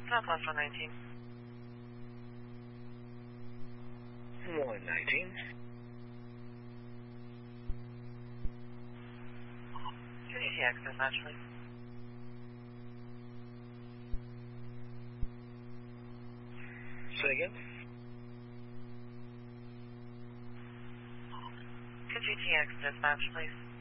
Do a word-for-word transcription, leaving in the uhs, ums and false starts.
Southwest one nineteen. one nineteen. Can you see access, actually? Say again? Could you T X dispatch, please?